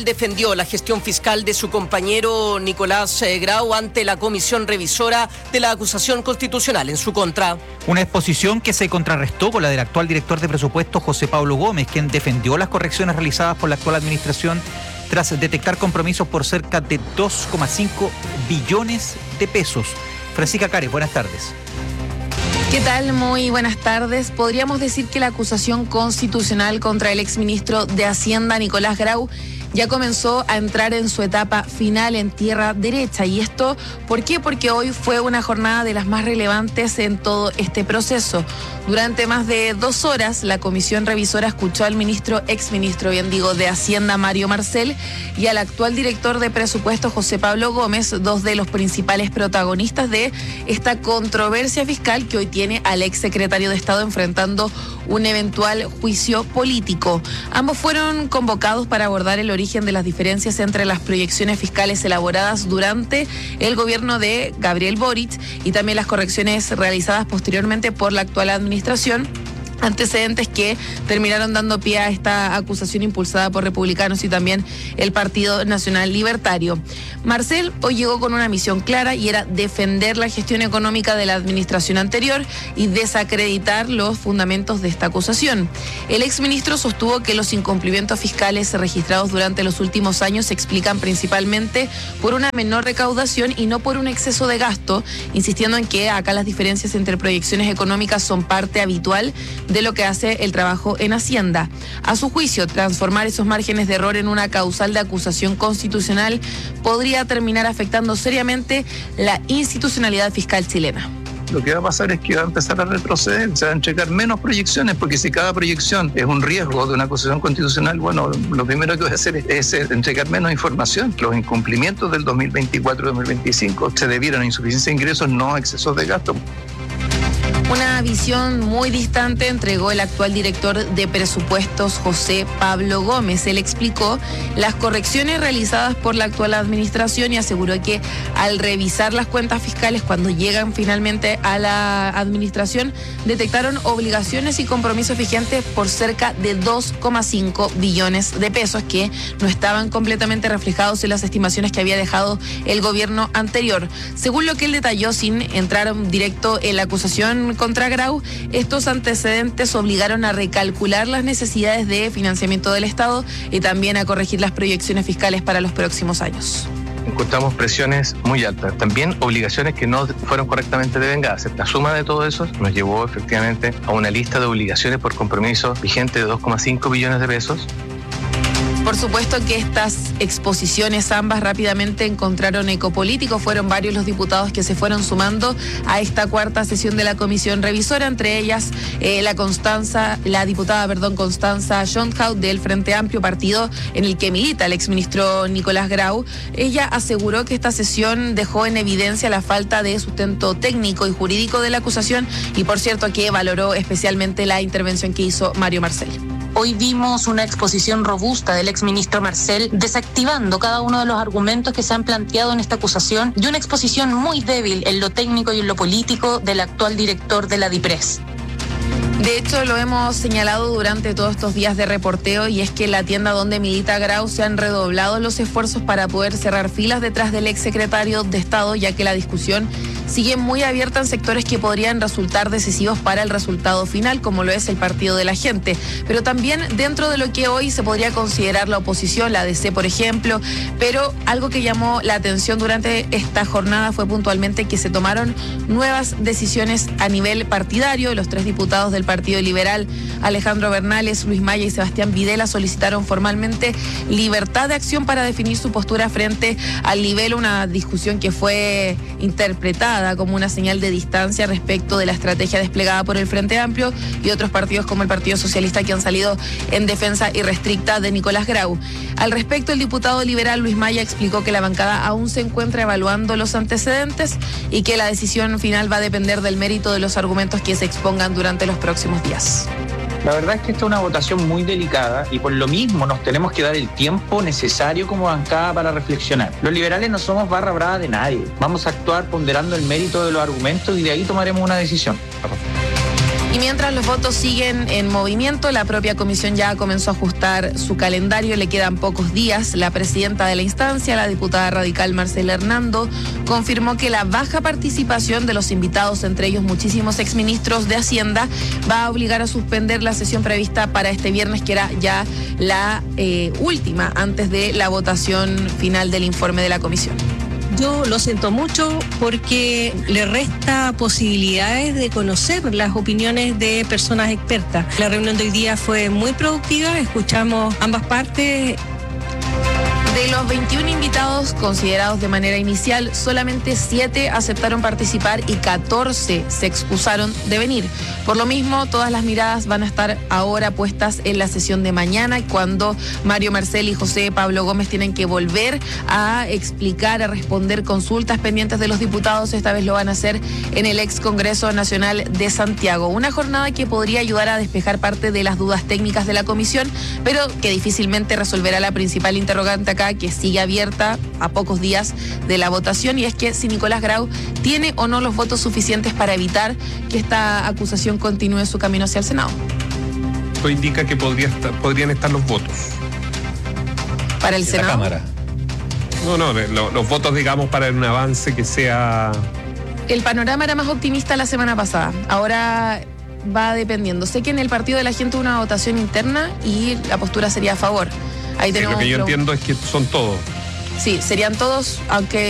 Defendió la gestión fiscal de su compañero Nicolás Grau ante la comisión revisora de la acusación constitucional en su contra. Una exposición que se contrarrestó con la del actual director de presupuestos, José Pablo Gómez, quien defendió las correcciones realizadas por la actual administración tras detectar compromisos por cerca de 2,5 billones de pesos. Francisca Cares, buenas tardes. ¿Qué tal? Muy buenas tardes. Podríamos decir que la acusación constitucional contra el exministro de Hacienda, Nicolás Grau, ya comenzó a entrar en su etapa final en tierra derecha. ¿Y esto por qué? Porque hoy fue una jornada de las más relevantes en todo este proceso. Durante más de 2 horas, la comisión revisora escuchó al exministro de Hacienda, Mario Marcel, y al actual director de presupuestos, José Pablo Gómez, 2 de los principales protagonistas de esta controversia fiscal que hoy tiene al exsecretario de Estado enfrentando un eventual juicio político. Ambos fueron convocados para abordar el origen de las diferencias entre las proyecciones fiscales elaboradas durante el gobierno de Gabriel Boric y también las correcciones realizadas posteriormente por la actual administración. Antecedentes que terminaron dando pie a esta acusación impulsada por republicanos y también el Partido Nacional Libertario. Marcel hoy llegó con una misión clara y era defender la gestión económica de la administración anterior y desacreditar los fundamentos de esta acusación. El exministro sostuvo que los incumplimientos fiscales registrados durante los últimos años se explican principalmente por una menor recaudación y no por un exceso de gasto, insistiendo en que acá las diferencias entre proyecciones económicas son parte habitual de lo que hace el trabajo en Hacienda. A su juicio, transformar esos márgenes de error en una causal de acusación constitucional podría terminar afectando seriamente la institucionalidad fiscal chilena. Lo que va a pasar es que va a empezar a retroceder, se van a entregar menos proyecciones, porque si cada proyección es un riesgo de una acusación constitucional, bueno, lo primero que voy a hacer es entregar menos información. Los incumplimientos del 2024-2025 se debieron a insuficiencia de ingresos, no a excesos de gasto. Una visión muy distante entregó el actual director de presupuestos, José Pablo Gómez. Él explicó las correcciones realizadas por la actual administración y aseguró que al revisar las cuentas fiscales cuando llegan finalmente a la administración, detectaron obligaciones y compromisos vigentes por cerca de 2,5 billones de pesos que no estaban completamente reflejados en las estimaciones que había dejado el gobierno anterior. Según lo que él detalló, sin entrar directo en la acusación contra Grau, estos antecedentes obligaron a recalcular las necesidades de financiamiento del Estado y también a corregir las proyecciones fiscales para los próximos años. Encontramos presiones muy altas, también obligaciones que no fueron correctamente devengadas. La suma de todo eso nos llevó efectivamente a una lista de obligaciones por compromiso vigente de 2,5 billones de pesos. Por supuesto que estas exposiciones ambas rápidamente encontraron eco político. Fueron varios los diputados que se fueron sumando a esta cuarta sesión de la comisión revisora, entre ellas la diputada Constanza Schondhaut del Frente Amplio, partido en el que milita el exministro Nicolás Grau. Ella aseguró que esta sesión dejó en evidencia la falta de sustento técnico y jurídico de la acusación y por cierto que valoró especialmente la intervención que hizo Mario Marcel. Hoy vimos una exposición robusta del exministro Marcel desactivando cada uno de los argumentos que se han planteado en esta acusación y una exposición muy débil en lo técnico y en lo político del actual director de la DIPRES. De hecho, lo hemos señalado durante todos estos días de reporteo y es que en la tienda donde milita Grau se han redoblado los esfuerzos para poder cerrar filas detrás del exsecretario de Estado, ya que la discusión sigue muy abierta en sectores que podrían resultar decisivos para el resultado final, como lo es el Partido de la Gente. Pero también dentro de lo que hoy se podría considerar la oposición, la ADC, por ejemplo, pero algo que llamó la atención durante esta jornada fue puntualmente que se tomaron nuevas decisiones a nivel partidario. Los 3 diputados del Partido Liberal, Alejandro Bernales, Luis Maya y Sebastián Videla, solicitaron formalmente libertad de acción para definir su postura frente al nivel, una discusión que fue interpretada como una señal de distancia respecto de la estrategia desplegada por el Frente Amplio y otros partidos como el Partido Socialista que han salido en defensa irrestricta de Nicolás Grau. Al respecto, el diputado liberal Luis Maya explicó que la bancada aún se encuentra evaluando los antecedentes y que la decisión final va a depender del mérito de los argumentos que se expongan durante los próximos días. La verdad es que esta es una votación muy delicada y por lo mismo nos tenemos que dar el tiempo necesario como bancada para reflexionar. Los liberales no somos barra brava de nadie. Vamos a actuar ponderando el mérito de los argumentos y de ahí tomaremos una decisión. Y mientras los votos siguen en movimiento, la propia comisión ya comenzó a ajustar su calendario. Le quedan pocos días. La presidenta de la instancia, la diputada radical Marcela Hernando, confirmó que la baja participación de los invitados, entre ellos muchísimos exministros de Hacienda, va a obligar a suspender la sesión prevista para este viernes, que era ya la última antes de la votación final del informe de la comisión. Yo lo siento mucho porque le resta posibilidades de conocer las opiniones de personas expertas. La reunión de hoy día fue muy productiva, escuchamos ambas partes. De los 21 invitados considerados de manera inicial, solamente 7 aceptaron participar y 14 se excusaron de venir. Por lo mismo, todas las miradas van a estar ahora puestas en la sesión de mañana, cuando Mario Marcel y José Pablo Gómez tienen que volver a explicar, a responder consultas pendientes de los diputados. Esta vez lo van a hacer en el ex Congreso Nacional de Santiago. Una jornada que podría ayudar a despejar parte de las dudas técnicas de la comisión, pero que difícilmente resolverá la principal interrogante acá, que sigue abierta a pocos días de la votación, y es que si Nicolás Grau tiene o no los votos suficientes para evitar que esta acusación continúe su camino hacia el Senado. Esto indica que podrían estar los votos. ¿Para el Senado? La Cámara. Los votos, digamos, para un avance que sea... El panorama era más optimista la semana pasada. Ahora va dependiendo. Sé que en el Partido de la Gente hubo una votación interna y la postura sería a favor. Ahí tenemos lo que yo entiendo es que son todos. Sí, serían todos, aunque